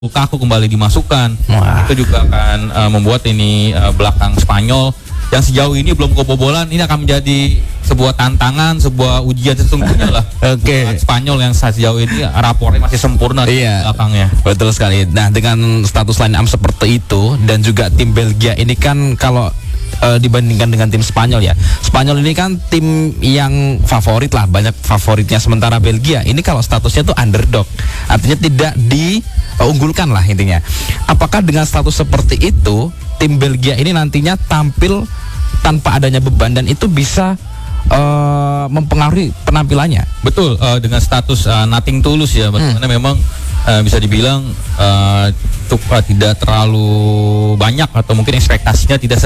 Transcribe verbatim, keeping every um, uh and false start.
Lukaku kembali dimasukkan. Wah. Itu juga akan uh, membuat ini uh, belakang Spanyol yang sejauh ini belum kebobolan, ini akan menjadi sebuah tantangan, sebuah ujian sesungguhnya lah. Oke. Buat Spanyol yang sejauh ini rapornya masih sempurna di Iya, belakangnya. betul sekali. Nah, dengan status line up seperti itu dan juga tim Belgia ini kan kalau uh, dibandingkan dengan tim Spanyol ya, Spanyol ini kan tim yang favorit lah, banyak favoritnya. Sementara Belgia ini kalau statusnya tuh underdog, artinya tidak diunggulkan lah intinya. Apakah dengan status seperti itu tim Belgia ini nantinya tampil tanpa adanya beban dan itu bisa uh, mempengaruhi penampilannya? Betul, uh, dengan status uh, nothing tulus ya, bagaimana hmm. memang uh, bisa dibilang uh, tuh, uh, tidak terlalu banyak atau mungkin ekspektasinya tidak